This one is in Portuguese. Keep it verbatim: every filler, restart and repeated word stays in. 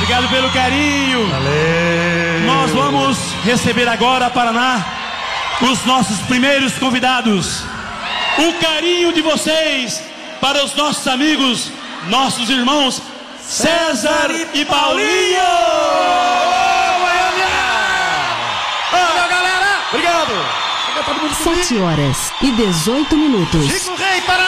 Obrigado pelo carinho. Valeu. Nós vamos receber agora, Paraná, os nossos primeiros convidados. O carinho de vocês para os nossos amigos, nossos irmãos César e Paulinho. Valeu, galera. Obrigado. sete horas e dezoito minutos. Chico Rei, Paraná.